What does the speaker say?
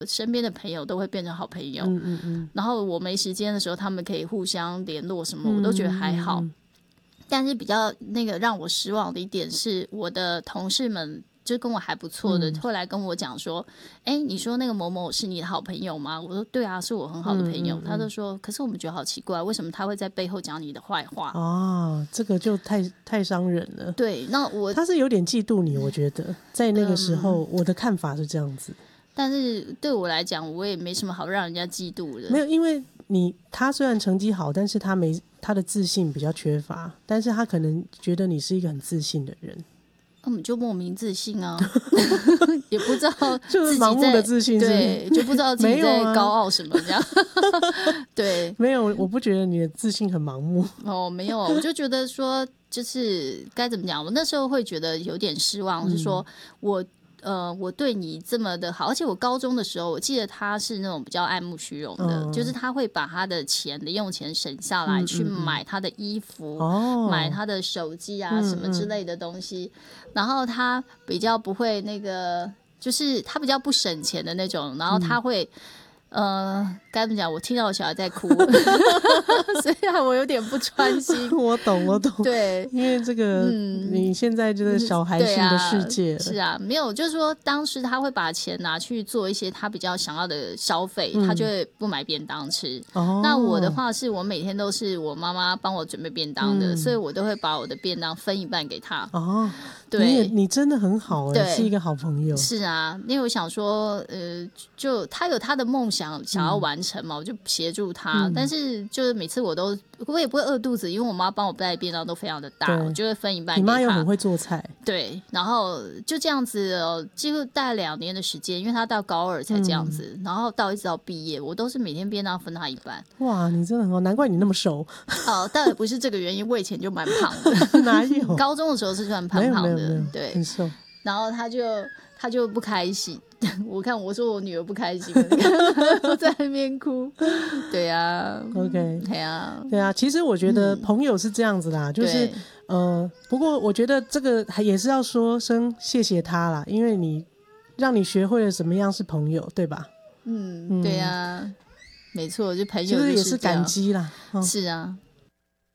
身边的朋友都会变成好朋友，然后我没时间的时候他们可以互相联络什么，我都觉得还好。但是比较那个让我失望的一点是，我的同事们就跟我还不错的，后来跟我讲说，你说那个某某是你的好朋友吗？我说对啊，是我很好的朋友。他就说，可是我们觉得好奇怪，为什么他会在背后讲你的坏话？ 这个就太伤人了。 对，那他是有点嫉妒你，我觉得在那个时候，我的看法是这样子。 但是对我来讲，我也没什么好让人家嫉妒的。 没有，因为他虽然成绩好，但是他的自信比较缺乏，但是他可能觉得你是一个很自信的人。 就莫名自信啊，也不知道就是盲目的自信是不是， 对，就不知道自己在高傲什么这样。对， 没有，我不觉得你的自信很盲目。 没有，我就觉得说，就是该怎么讲，我那时候会觉得有点失望，是说我对你这么的好，而且我高中的时候，我记得他是那种比较爱慕虚荣的，就是他会把他的零用钱省下来，去买他的衣服，买他的手机啊什么之类的东西，然后他比较不会那个，就是他比较不省钱的那种，然后他会。该怎么讲？我听到我小孩在哭，所以我有点不专心。 我懂。 对， 因为这个，你现在就是小孩性的世界。 是啊，没有，就是说当时他会把钱拿去做一些他比较想要的消费，他就会不买便当吃。那我的话是我每天都是我妈妈帮我准备便当的，所以我都会把我的便当分一半给他。对， 你真的很好，是一个好朋友。 是啊，因为我想说，就他有他的梦想要完成嘛，我就协助他。但是就是每次我也不会饿肚子，因为我妈帮我带便当都非常的大，我就会分一半给他。 你妈又很会做菜， 对，然后就这样子，几乎大概2年的时间，因为他到高2才这样子，然后一直到毕业，我都是每天便当分他一半。 哇，你真的很好，难怪你那么瘦。 但也不是这个原因，我以前就蛮胖的。 哪有？ 高中的时候是算胖胖的，对， 很瘦。 然后他就不开心，我说我女儿不开心，在那边哭。对啊 ，OK， 对啊， 其实我觉得朋友是这样子啦，就是不过我觉得这个也是要说声谢谢他啦，因为让你学会了什么样是朋友，对吧？ 对啊，没错，就朋友其实也是感激啦。 是啊。